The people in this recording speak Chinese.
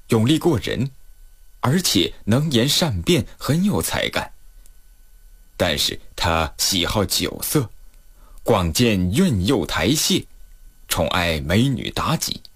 勇力过人，而且能言善辩，很有才干。但是他喜好酒色，广建苑囿台榭，宠爱美女妲己。